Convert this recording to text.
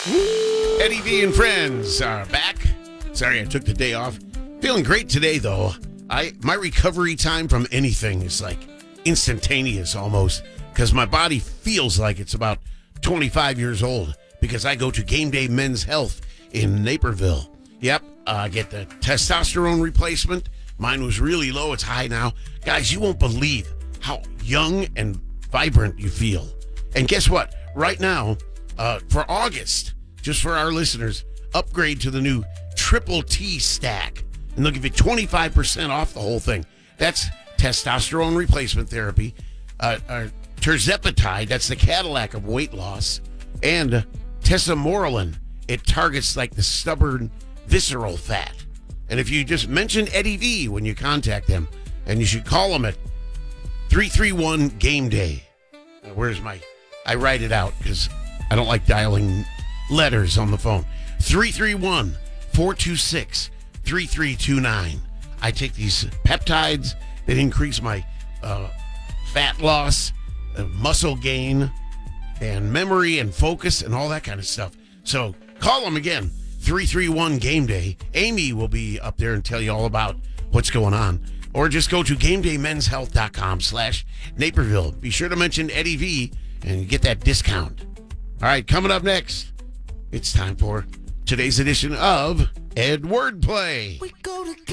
Eddie V and friends are back. Sorry I took the day off. Feeling great today, though. My recovery time from anything is like instantaneous almost, because my body feels like it's about 25 years old because I go to Game Day Men's Health in Naperville. Yep, I get the testosterone replacement. Mine was really low. It's high now. Guys, you won't believe how young and vibrant you feel. And guess what? Right now, for August, just for our listeners, upgrade to the new Triple T stack. And they'll give you 25% off the whole thing. That's testosterone replacement therapy, tirzepatide, that's the Cadillac of weight loss, and tesamorelin. It targets like the stubborn visceral fat. And if you just mention Eddie V when you contact them, and you should call them at 331 Game Day. I write it out because I don't like dialing letters on the phone. 331-426-3329. I take these peptides that increase my fat loss, muscle gain, and memory and focus and all that kind of stuff. So call them again, 331 Game Day. Amy will be up there and tell you all about what's going on. Or just go to GameDayMen'sHealth.com/Naperville. Be sure to mention Eddie V and you get that discount. All right, coming up next, it's time for today's edition of Ed Wordplay. We go together.